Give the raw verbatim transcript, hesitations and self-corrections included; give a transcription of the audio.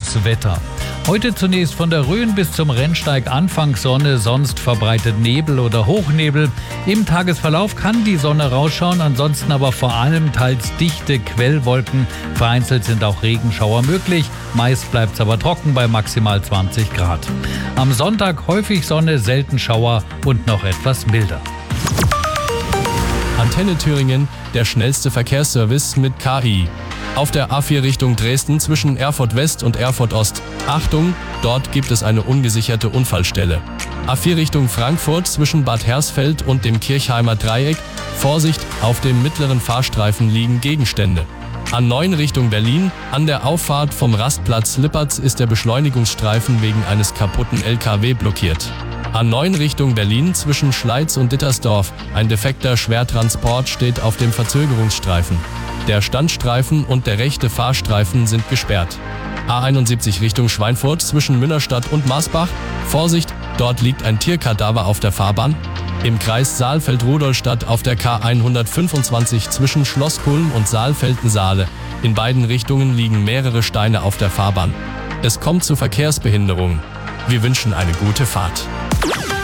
das Wetter. Heute zunächst von der Rhön bis zum Rennsteig anfangs Sonne, sonst verbreitet Nebel oder Hochnebel. Im Tagesverlauf kann die Sonne rausschauen, ansonsten aber vor allem teils dichte Quellwolken. Vereinzelt sind auch Regenschauer möglich, meist bleibt es aber trocken bei maximal zwanzig Grad. Am Sonntag häufig Sonne, selten Schauer und noch etwas milder. Antenne Thüringen, der schnellste Verkehrsservice mit K I. Auf der A vier Richtung Dresden zwischen Erfurt West und Erfurt Ost. Achtung, dort gibt es eine ungesicherte Unfallstelle. A vier Richtung Frankfurt zwischen Bad Hersfeld und dem Kirchheimer Dreieck. Vorsicht, auf dem mittleren Fahrstreifen liegen Gegenstände. A neun Richtung Berlin, an der Auffahrt vom Rastplatz Lippertz ist der Beschleunigungsstreifen wegen eines kaputten L K W blockiert. A neun Richtung Berlin zwischen Schleiz und Dittersdorf. Ein defekter Schwertransport steht auf dem Verzögerungsstreifen. Der Standstreifen und der rechte Fahrstreifen sind gesperrt. A einundsiebzig Richtung Schweinfurt zwischen Münnerstadt und Marsbach. Vorsicht, dort liegt ein Tierkadaver auf der Fahrbahn. Im Kreis Saalfeld-Rudolstadt auf der K hundertfünfundzwanzig zwischen Schlosskulm und Saalfelden-Saale. In beiden Richtungen liegen mehrere Steine auf der Fahrbahn. Es kommt zu Verkehrsbehinderungen. Wir wünschen eine gute Fahrt.